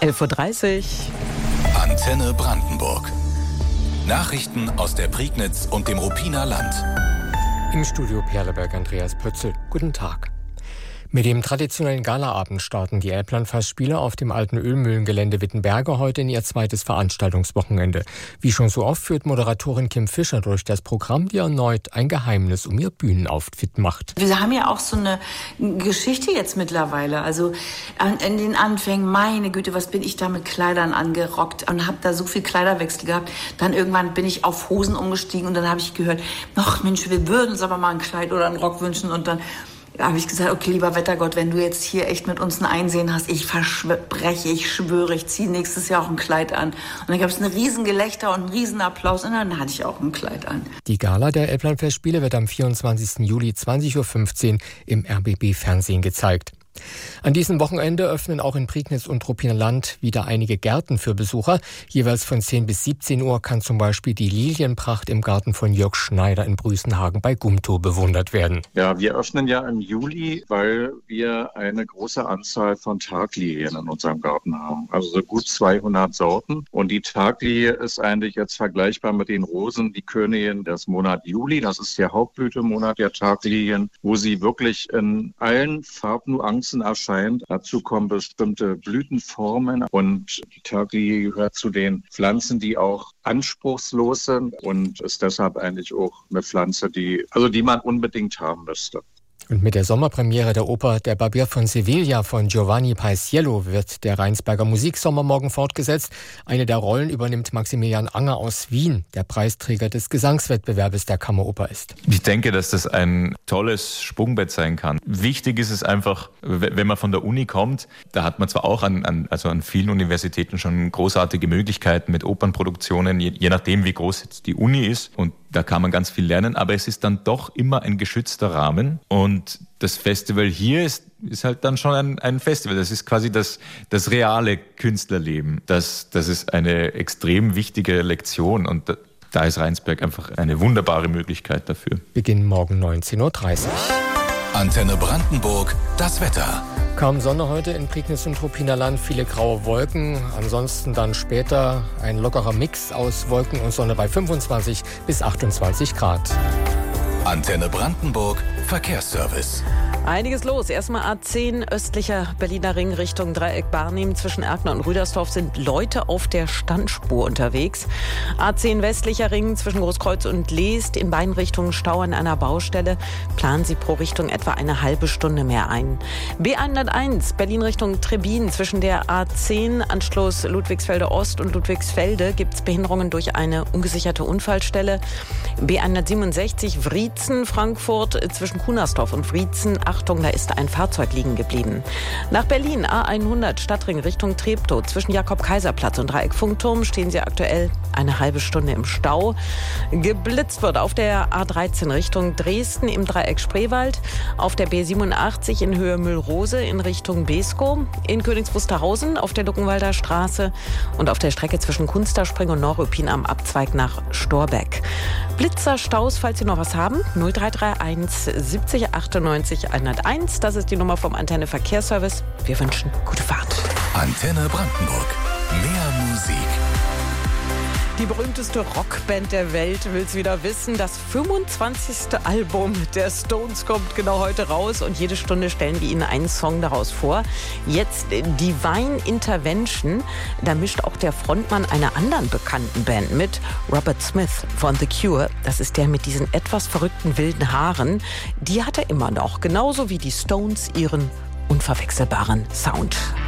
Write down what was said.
11:30 Uhr. Antenne Brandenburg. Nachrichten aus der Prignitz und dem Ruppiner Land. Im Studio Perleberg Andreas Pötzl. Guten Tag. Mit dem traditionellen Galaabend starten die Elblandfestspiele auf dem alten Ölmühlengelände Wittenberge heute in ihr zweites Veranstaltungswochenende. Wie schon so oft führt Moderatorin Kim Fischer durch das Programm, die erneut ein Geheimnis um ihr Bühnenauftritt macht. Wir haben ja auch so eine Geschichte jetzt mittlerweile. Also in den Anfängen, meine Güte, was bin ich da mit Kleidern angerockt und habe da so viel Kleiderwechsel gehabt. Dann irgendwann bin ich auf Hosen umgestiegen und dann habe ich gehört, ach Mensch, wir würden uns aber mal ein Kleid oder einen Rock wünschen und dann habe ich gesagt, okay, lieber Wettergott, wenn du jetzt hier echt mit uns ein Einsehen hast, ich verspreche, ich schwöre, ich ziehe nächstes Jahr auch ein Kleid an. Und dann gab es ein Riesengelächter und einen Riesenapplaus und dann hatte ich auch ein Kleid an. Die Gala der Elblandfestspiele wird am 24. Juli 20.15 Uhr im RBB-Fernsehen gezeigt. An diesem Wochenende öffnen auch in Prignitz und Ruppiner Land wieder einige Gärten für Besucher. Jeweils von 10 bis 17 Uhr kann zum Beispiel die Lilienpracht im Garten von Jörg Schneider in Brüßenhagen bei Gumtow bewundert werden. Ja, wir öffnen ja im Juli, weil wir eine große Anzahl von Taglilien in unserem Garten haben. Also so gut 200 Sorten. Und die Taglilie ist eigentlich jetzt vergleichbar mit den Rosen, die Königin des Monat Juli. Das ist der Hauptblütemonat der Taglilien, wo sie wirklich in allen Farbnuancen erscheint. Dazu kommen bestimmte Blütenformen und die Taglilie gehört zu den Pflanzen, die auch anspruchslos sind und ist deshalb eigentlich auch eine Pflanze, die man unbedingt haben müsste. Und mit der Sommerpremiere der Oper Der Barbier von Sevilla von Giovanni Paisiello wird der Rheinsberger Musiksommer morgen fortgesetzt. Eine der Rollen übernimmt Maximilian Anger aus Wien, der Preisträger des Gesangswettbewerbes der Kammeroper ist. Ich denke, dass das ein tolles Sprungbett sein kann. Wichtig ist es einfach, wenn man von der Uni kommt, da hat man zwar auch an vielen Universitäten schon großartige Möglichkeiten mit Opernproduktionen, je nachdem wie groß jetzt die Uni ist, und da kann man ganz viel lernen, aber es ist dann doch immer ein geschützter Rahmen. Und das Festival hier ist halt dann schon ein Festival. Das ist quasi das reale Künstlerleben. Das ist eine extrem wichtige Lektion und da ist Rheinsberg einfach eine wunderbare Möglichkeit dafür. Beginn morgen 19:30 Uhr. Antenne Brandenburg, das Wetter. Kaum Sonne heute in Prignitz und Ruppiner Land, viele graue Wolken. Ansonsten dann später ein lockerer Mix aus Wolken und Sonne bei 25 bis 28 Grad. Antenne Brandenburg, Verkehrsservice. Einiges los. Erstmal A10 östlicher Berliner Ring Richtung Dreieck Barnim. Zwischen Erkner und Rüdersdorf sind Leute auf der Standspur unterwegs. A10 westlicher Ring zwischen Großkreuz und Leest. In beiden Richtungen Stau an einer Baustelle. Planen Sie pro Richtung etwa eine halbe Stunde mehr ein. B101 Berlin Richtung Trebin. Zwischen der A10 Anschluss Ludwigsfelde Ost und Ludwigsfelde gibt es Behinderungen durch eine ungesicherte Unfallstelle. B167 Wriezen Frankfurt zwischen Kunersdorf und Wriezen. Achtung, da ist ein Fahrzeug liegen geblieben. Nach Berlin A100 Stadtring Richtung Treptow. Zwischen Jakob-Kaiser-Platz und Dreieck Funkturm stehen Sie aktuell eine halbe Stunde im Stau. Geblitzt wird auf der A13 Richtung Dresden im Dreieck Spreewald. Auf der B87 in Höhe Müllrose in Richtung Beeskow. In Königs Wusterhausen auf der Luckenwalder Straße. Und auf der Strecke zwischen Kunsterspring und Neuruppin am Abzweig nach Storbeck. Blitzerstaus, falls Sie noch was haben. 0331 70 98 101. Das ist die Nummer vom Antenne Verkehrsservice. Wir wünschen gute Fahrt. Antenne Brandenburg. Mehr Musik. Die berühmteste Rockband der Welt will's wieder wissen. Das 25. Album der Stones kommt genau heute raus und jede Stunde stellen wir Ihnen einen Song daraus vor. Jetzt Divine Intervention. Da mischt auch der Frontmann einer anderen bekannten Band mit, Robert Smith von The Cure. Das ist der mit diesen etwas verrückten wilden Haaren. Die hat er immer noch, genauso wie die Stones ihren unverwechselbaren Sound.